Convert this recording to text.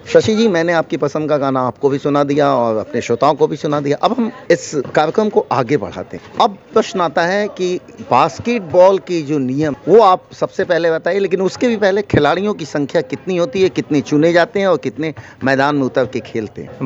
शशि जी, मैंने आपकी पसंद का गाना आपको भी सुना दिया और अपने श्रोताओं को भी सुना दिया। अब हम इस कार्यक्रम को आगे बढ़ाते हैं। अब प्रश्न आता है कि बास्केटबॉल की जो नियम वो आप सबसे पहले बताइए, लेकिन उसके भी पहले खिलाड़ियों की संख्या कितनी होती है, कितने चुने जाते हैं और कितने मैदान में उतर के खेलते हैं?